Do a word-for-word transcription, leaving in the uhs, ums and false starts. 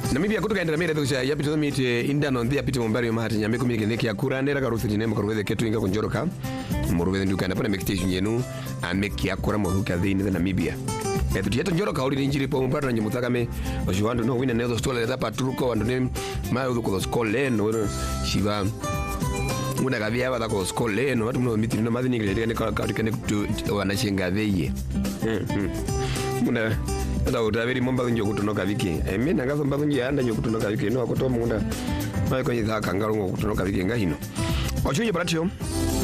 Namibia kutoka endera mira kusha yapito mite indano ndia pito mbari mahati nyambe kumike ndeki yakura ndera karuthi nemo karweze ketu inga kunjoroka muruweze ndukana pana meditation yenu ameki yakura muruka dhini na Namibia etu yetu njoroka uli njiri po mbara na nyimutakame ojiwando no wina nezo stola da patruko wando ne mayo ko skole no shiva muna kavia wada ko skole no watu mno mitiri no madini ngile ne ka ka ne wanashinga veye muna Ata utaviri momba kunjo kutonoka viki. Eme nangazo mba kunjo anda nyo kutonoka viki. No akoto munda. Mai kwenye thaka ngalo kutonoka viki ngahino. Ochuye paratio.